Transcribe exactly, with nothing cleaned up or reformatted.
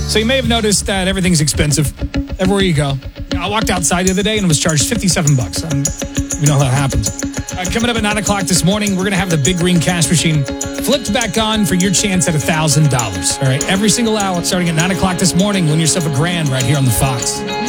So you may have noticed that everything's expensive everywhere you go. I walked outside the other day and was charged fifty-seven bucks. Um, you know how that happens. Uh, coming up at nine o'clock this morning, we're going to have the Big Green Cash Machine flipped back on for your chance at one thousand dollars. All right, every single hour starting at nine o'clock this morning. Win yourself a grand right here on the Fox.